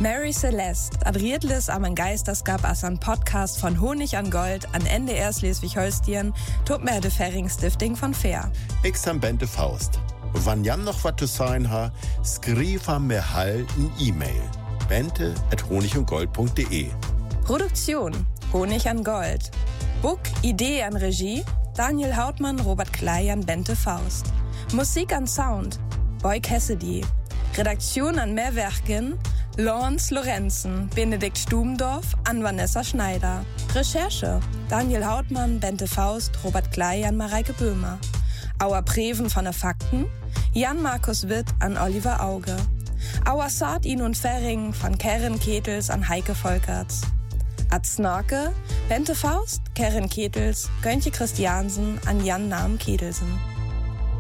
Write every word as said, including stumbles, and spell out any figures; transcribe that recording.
Mary Celeste, adrietles am en Geisterskap as an Podcast von Honig an Gold an N D R Schleswig-Holstein, tut mir de Ferring-Stifting von Fair. Ich am Bente Faust. Wann Jan noch wat zu sein ha, skrif am mir halt n E-Mail. bente at honigundgold punkt de. Produktion Honig an Gold. Book, Idee an Regie Daniel Hautmann, Robert Klei an Bente Faust. Musik an Sound Boy Cassidy. Redaktion an Mehrwerken Lawrence Lorenzen, Benedikt Stubendorf, an Vanessa Schneider. Recherche Daniel Hautmann, Bente Faust, Robert Klei an Mareike Böhmer. Auer Preven von der Fakten Jan Markus Witt an Oliver Auge. Auer Sardin und Ferring von Karen Ketels an Heike Volkerts. Ad Snorke Bente Faust, Karen Ketels, Göntje Christiansen an Jan Nahm Ketelsen.